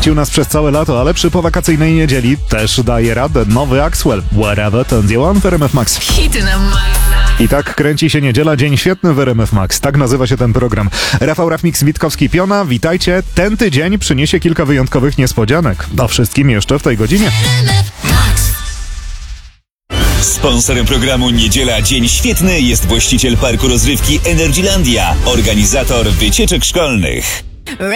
Świecił nas przez całe lato, ale przy powakacyjnej niedzieli też daje radę nowy Axwell. Whatever turns you on w RMF Max. Hity na maksa. I tak kręci się niedziela, dzień świetny w RMF Max. Tak nazywa się ten program. Rafał Rafmix, Witkowski-Piona, witajcie. Ten tydzień przyniesie kilka wyjątkowych niespodzianek. O wszystkim jeszcze w tej godzinie. Sponsorem programu Niedziela Dzień Świetny jest właściciel parku rozrywki Energylandia, organizator wycieczek szkolnych.